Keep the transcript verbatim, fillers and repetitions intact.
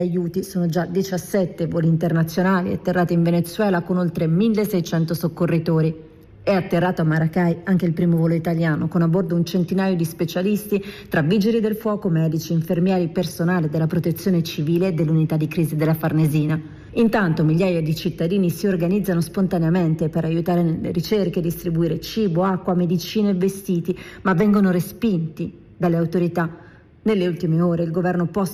aiuti. Sono già diciassette voli internazionali atterrati in Venezuela con oltre milleseicento soccorritori. È atterrato a Maracay anche il primo volo italiano, con a bordo un centinaio di specialisti tra vigili del fuoco, medici, infermieri, personale della protezione civile e dell'unità di crisi della Farnesina. Intanto migliaia di cittadini si organizzano spontaneamente per aiutare nelle ricerche, distribuire cibo, acqua, medicine e vestiti, ma vengono respinti dalle autorità. Nelle ultime ore il governo post